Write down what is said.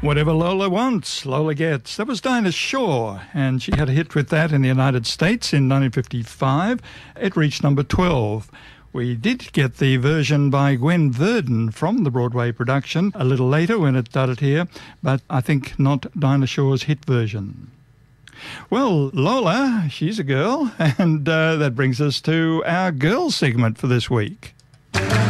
Whatever Lola wants, Lola gets. That was Dinah Shore, and she had a hit with that in the United States in 1955. It reached number 12. We did get the version by Gwen Verdon from the Broadway production a little later when it started here, but I think not Dinah Shore's hit version. Well, Lola, she's a girl, and that brings us to our girl segment for this week.